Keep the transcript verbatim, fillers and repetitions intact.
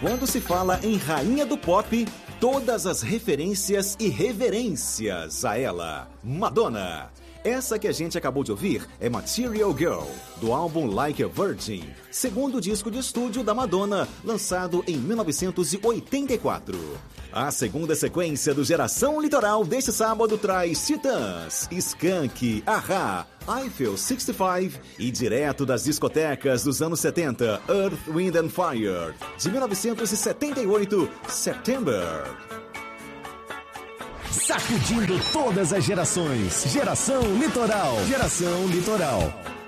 Quando se fala em rainha do pop, todas as referências e reverências a ela, Madonna. Essa que a gente acabou de ouvir é Material Girl, do álbum Like a Virgin, segundo disco de estúdio da Madonna, lançado em mil novecentos e oitenta e quatro. A segunda sequência do Geração Litoral deste sábado traz Titãs, Skank, A-ha, Eiffel sessenta e cinco e direto das discotecas dos anos setenta, Earth, Wind and Fire, de mil novecentos e setenta e oito, September. Sacudindo todas as gerações. Geração Litoral. Geração Litoral.